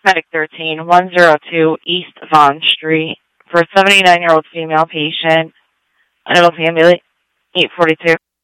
Medic 13, 102 East Vaughn Street for a 79-year-old female patient. Adult family, 842.